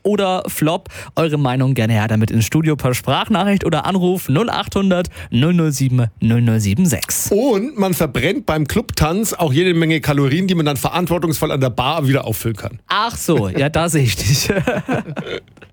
oder Flop? Eure Meinung gerne her damit ins Studio per Sprachnachricht oder Anruf 0800 007 0076. Und man verbrennt beim Clubtanz auch jede Menge Kalorien, die man dann verantwortungsvoll an der Bar wieder auffüllen kann. Ach so, ja, da sehe ich dich.